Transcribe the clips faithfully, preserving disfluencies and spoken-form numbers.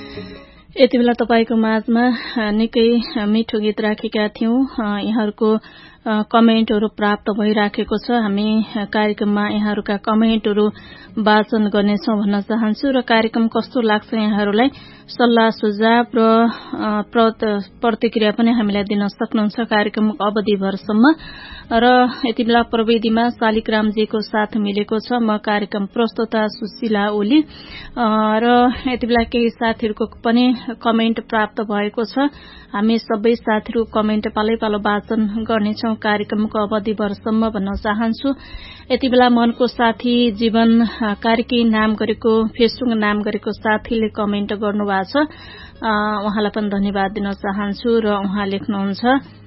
यति बेला तपाईको माझमा निकै मिठो गीत राखेका थियौं। यहाँहरुको कमेन्टहरु प्राप्त भइराखेको छ। हामी कार्यक्रममा यहाँहरुका कमेन्टहरु वाचन गर्नेछौं भन्न चाहन्छु र कार्यक्रम कस्तो लाग्छ यहाँहरुलाई सल्लाह सुझाव र प्रतिक्रिया पनि हामीलाई दिन सक्नुहुन्छ कार्यक्रमको अवधिभरसम्म। र यति बेला प्रविधिमा शालिग्रामजीको साथ मिलेको छ। म कार्यक्रम प्रस्तुता सुशीला ओली र यति बेला केही साथीहरुको पनि कमेन्ट प्राप्त भएको छ। हामी सबै साथीहरु कमेन्ट पालै पालो वाचन गर्नेछौं कार्यक्रमको अवधिभरसम्म भन्न चाहन्छु। यति बेला मनको साथी जीवन कार्की नाम गरेको फेसबुक नाम गरेको साथीले कमेन्ट गर्नुभएको छ। उहाँलाई पनि धन्यवाद दिन चाहन्छु र उहाँ लेख्नुहुन्छ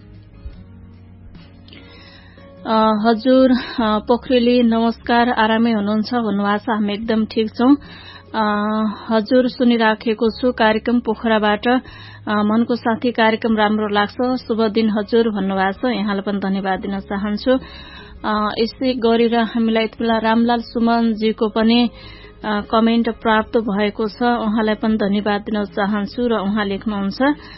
हजुर पोखरेली नमस्कार आरामै हुनुहुन्छ भन्नुभएको छ। हामी एकदम ठीक छौं। हजुर सुनिराखेको छु कार्यक्रम पोखराबाट मनको साथी कार्यक्रम राम्रो लाग्छ शुभ दिन हजुर भन्नुभएको छ। यहाँलाई पनि धन्यवाद दिन चाहन्छु। यसै गरेर हामीलाई यति बेला रामलाल सुमनजीको पनि कमेन्ट प्राप्त भएको छ। उहाँलाई पनि धन्यवाद दिन चाहन्छु र उहाँ लेख्नुहुन्छ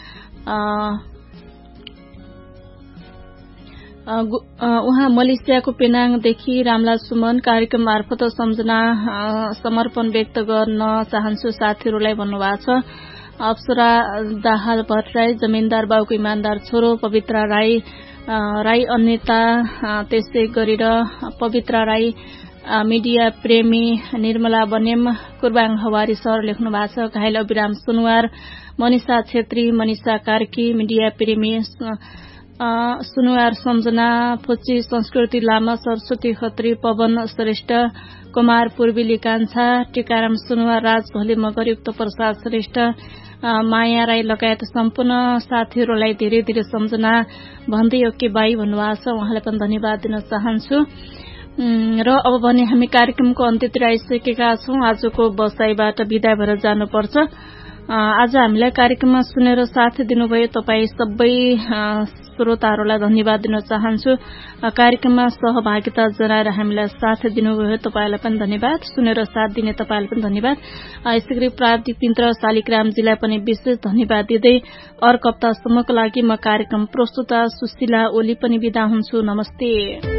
उहाँ मलेसियाको पेनाङदेखि रामलाल सुमन कार्यक्रम मार्फत सम्झना समर्पण व्यक्त गर्न चाहन्छु साथीहरुलाई भन्नुभएको छ। अप्सरा दाहाल भट्टराई जमिनदार बाउको इमानदार छोरो पवित्रा राई राई अन्यता त्यसै गरेर पवित्रा राई मिडिया प्रेमी निर्मला बनेम कुर्बाङ हवारी सर लेख्नु भएको छ। घाइल अभिराम सुनवार मनिषा छेत्री मनिषा कार्की मिडिया प्रेमी सुनवार सम्झना फुच्ची संस्कृति लामा सरस्वती खत्री पवन श्रेष्ठ कुमार पूर्विली कान्छा टीकाराम सुनवार राज भोले मगर युक्त प्रसाद श्रेष्ठ माया राई लगायत सम्पूर्ण साथीहरुलाई धेरै धेरै सम्झना भन्दै ओके बाई भन्नुभएको छ। उहाँलाई पनि धन्यवाद दिन चाहन्छु। र अब भने हामी कार्यक्रमको अन्त्यतिर आइसकेका छौं। आजको बसाईबाट बिदा भएर जानुपर्छ। आज हामीलाई कार्यक्रममा सुनेर साथ दिनुभयो तपाई सबै श्रोताहरुलाई धन्यवाद दिन चाहन्छु। कार्यक्रममा सहभागिता जनाएर हामीलाई साथ दिनुभयो तपाईलाई पनि धन्यवाद। सुनेर साथ दिने तपाईलाई पनि धन्यवाद। यसैगरी प्राविधिक मित्र शालिग्रामजीलाई पनि विशेष धन्यवाद दिँदै अर्को हप्तासम्मको लागि म कार्यक्रम प्रस्तुता सुशीला ओली पनि बिदा हुन्छु। नमस्ते।